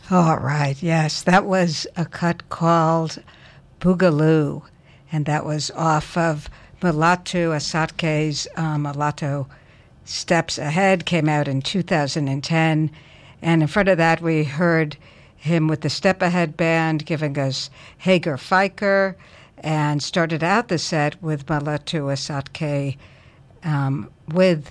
All right, yes, that was a cut called Boogaloo, and that was off of Mulatu Asatke's Mulatto Steps Ahead, came out in 2010. And in front of that, we heard him with the Step Ahead Band giving us Hager Fiker, and started out the set with Mulatu Asatke with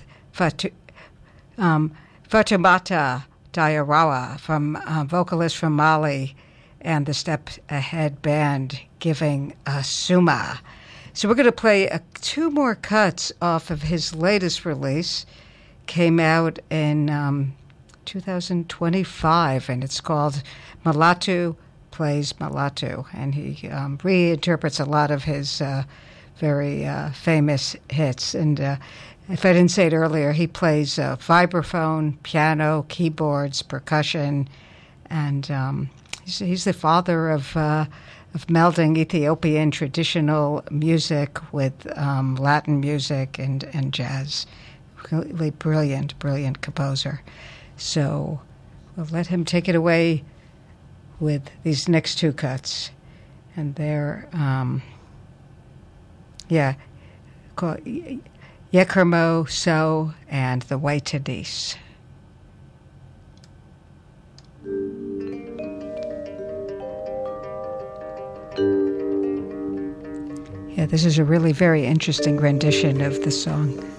Fatoumata Diawara, from vocalist from Mali, and the Step Ahead Band giving Suma. So we're going to play two more cuts off of his latest release. Came out in 2025, and it's called Mulatu Plays Mulatu, and he reinterprets a lot of his very famous hits. And if I didn't say it earlier, he plays vibraphone, piano, keyboards, percussion, and he's the father of melding Ethiopian traditional music with Latin music and jazz. Really brilliant composer. So we'll let him take it away with these next two cuts. And they're, called Yekermo So and The Way to Dis. Yeah, this is a really very interesting rendition of the song.